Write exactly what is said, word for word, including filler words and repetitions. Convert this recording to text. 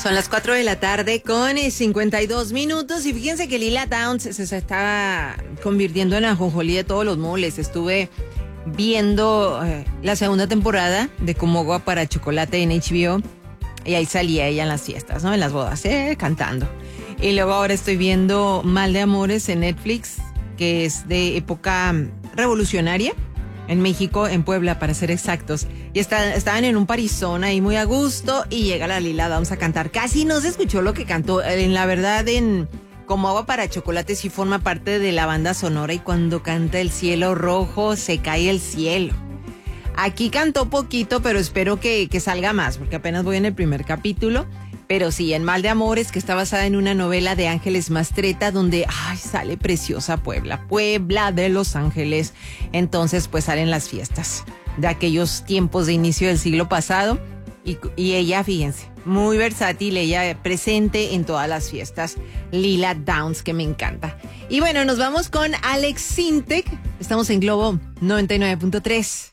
Son las cuatro de la tarde con cincuenta y dos minutos y fíjense que Lila Downs se, se está convirtiendo en ajonjolí de todos los moles. Estuve viendo eh, la segunda temporada de Como Agua para Chocolate en H B O y ahí salía ella en las fiestas, ¿no? En las bodas, eh, cantando. Y luego ahora estoy viendo Mal de Amores en Netflix, que es de época revolucionaria. En México, en Puebla, para ser exactos. Y está, estaban en un parizón ahí muy a gusto y llega la Lila Downs a cantar. Casi no se escuchó lo que cantó. En la verdad, en Como Agua para Chocolate sí forma parte de la banda sonora y cuando canta El Cielo Rojo, se cae el cielo. Aquí cantó poquito, pero espero que, que salga más, porque apenas voy en el primer capítulo. Pero sí, en Mal de Amores, que está basada en una novela de Ángeles Mastretta, donde ay, sale preciosa Puebla, Puebla de Los Ángeles. Entonces, pues salen las fiestas de aquellos tiempos de inicio del siglo pasado. Y, y ella, fíjense, muy versátil, ella presente en todas las fiestas. Lila Downs, que me encanta. Y bueno, nos vamos con Alex Sintek. Estamos en Globo noventa y nueve punto tres.